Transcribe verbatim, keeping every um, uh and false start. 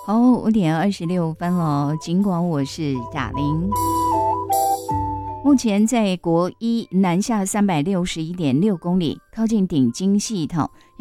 好，五点二十六分了。尽管我是贾玲，目前在国一南下三百六十一点六公里，靠近顶京系统。